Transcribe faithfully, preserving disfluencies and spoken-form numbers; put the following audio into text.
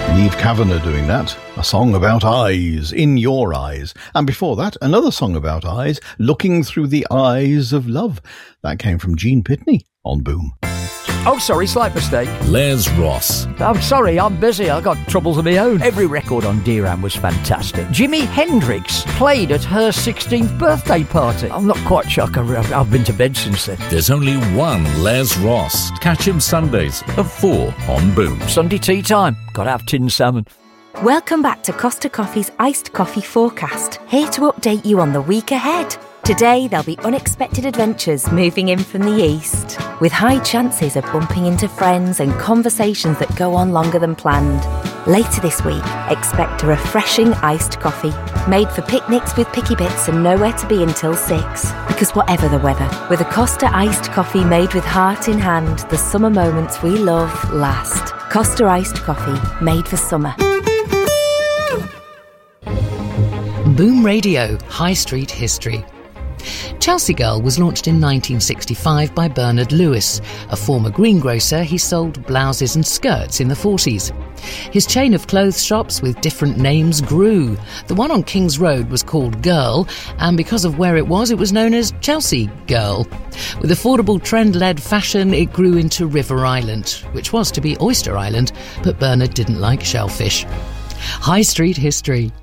Niamh Kavanagh doing that. A song about eyes, In Your Eyes. And before that, another song about eyes, Looking Through the Eyes of Love. That came from Gene Pitney on Boom. Oh, sorry, slight mistake. Les Ross. I'm sorry, I'm busy. I got troubles of my own. Every record on Deram was fantastic. Jimi Hendrix played at her sixteenth birthday party. I'm not quite sure. I've, I've been to bed since then. There's only one Les Ross. Catch him Sundays at four on Boom. Sunday tea time. Got to have tinned salmon. Welcome back to Costa Coffee's Iced Coffee Forecast, here to update you on the week ahead. Today, there'll be unexpected adventures moving in from the east, with high chances of bumping into friends and conversations that go on longer than planned. Later this week, expect a refreshing iced coffee, made for picnics with picky bits and nowhere to be until six. Because whatever the weather, with a Costa iced coffee made with heart in hand, the summer moments we love last. Costa iced coffee, made for summer. Boom Radio, High Street History. Chelsea Girl was launched in nineteen sixty-five by Bernard Lewis. A former greengrocer, he sold blouses and skirts in the forties. His chain of clothes shops with different names grew. The one on King's Road was called Girl, and because of where it was, it was known as Chelsea Girl. With affordable trend-led fashion, it grew into River Island, which was to be Oyster Island, but Bernard didn't like shellfish. High Street History.